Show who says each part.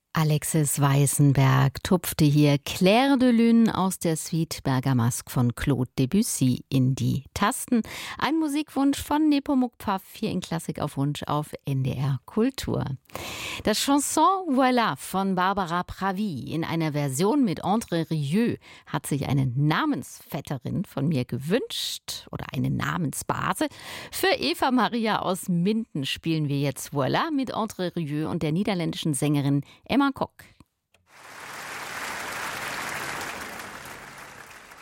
Speaker 1: Alexis Weißenberg tupfte hier Clair de Lune aus der Suite Bergamasque von Claude Debussy in die Tasten. Ein Musikwunsch von Nepomuk Pfaff hier in Klassik auf Wunsch auf NDR Kultur. Das Chanson Voilà von Barbara Pravi in einer Version mit André Rieu hat sich eine Namensvetterin von mir gewünscht oder eine Namensbase. Für Eva Maria aus Minden spielen wir jetzt Voilà mit André Rieu und der niederländischen Sängerin Emma Kok.